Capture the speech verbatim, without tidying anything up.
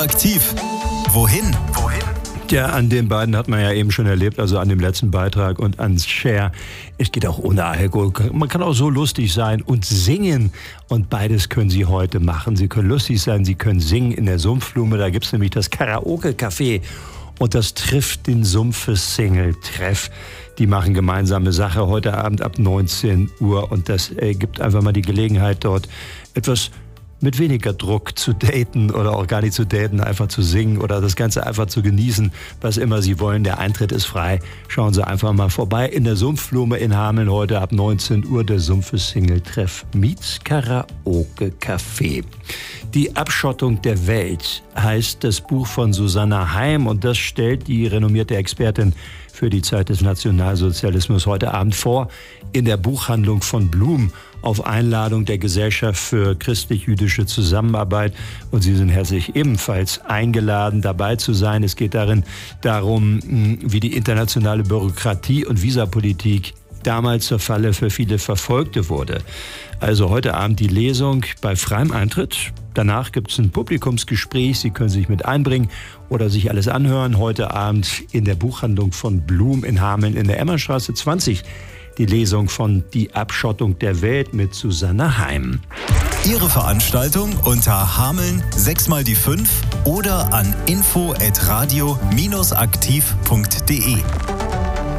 Aktiv. Wohin? Wohin? Ja, an den beiden hat man ja eben schon erlebt, also an dem letzten Beitrag und an Cher. Es geht auch ohne Alkohol. Man kann auch so lustig sein und singen. Und beides können Sie heute machen. Sie können lustig sein, Sie können singen in der Sumpfblume. Da gibt es nämlich das Karaoke-Café. Und das trifft den Sumpfe-Single-Treff. Die machen gemeinsame Sache heute Abend ab neunzehn Uhr. Und das äh, gibt einfach mal die Gelegenheit, dort etwas mit weniger Druck zu daten oder auch gar nicht zu daten, einfach zu singen oder das Ganze einfach zu genießen, was immer Sie wollen. Der Eintritt ist frei. Schauen Sie einfach mal vorbei in der Sumpfblume in Hameln heute ab neunzehn Uhr. Der Sumpfe-Single-Treff meets Karaoke-Café. Die Abschottung der Welt heißt das Buch von Susanna Heim und das stellt die renommierte Expertin für die Zeit des Nationalsozialismus heute Abend vor in der Buchhandlung von Blum auf Einladung der Gesellschaft für christlich-jüdische Zusammenarbeit. Und Sie sind herzlich ebenfalls eingeladen, dabei zu sein. Es geht darin darum, wie die internationale Bürokratie und Visapolitik damals zur Falle für viele Verfolgte wurde. Also heute Abend die Lesung bei freiem Eintritt. Danach gibt es ein Publikumsgespräch. Sie können sich mit einbringen oder sich alles anhören. Heute Abend in der Buchhandlung von Blum in Hameln in der Emmerstraße zwanzig. Die Lesung von Die Abschottung der Welt mit Susanna Heim. Ihre Veranstaltung unter Hameln sechs mal die fünf oder an info at radio aktiv punkt de.